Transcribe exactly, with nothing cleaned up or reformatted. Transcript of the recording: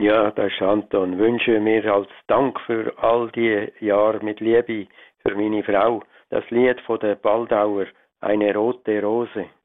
Ja, das ist Anton. Wünsche mir als Dank für all die Jahre mit Liebe für meine Frau das Lied von der Baldauer, eine rote Rose.